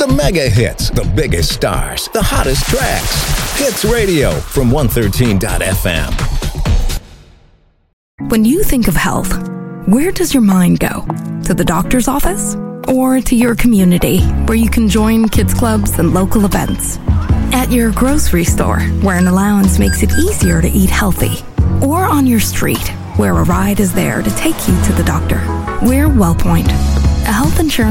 The mega hits, the biggest stars, the hottest tracks. Hits Radio from 113.fm. When you think of health, where does your mind go? To the doctor's office? Or to your community, where you can join kids clubs and local events? At your grocery store, where an allowance makes it easier to eat healthy? Or on your street, where a ride is there to take you to the doctor? We're WellPoint, a health insurance